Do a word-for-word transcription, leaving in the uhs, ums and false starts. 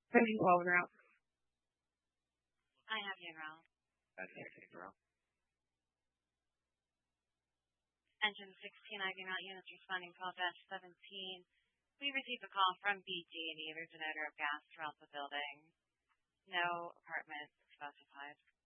Engine twelve en route. I have you en route. That's sixteen en route. Engine sixteen, I V route units responding twelve dash seventeen. We received a call from B G and E. There's an odor of gas throughout the building. No apartment specified.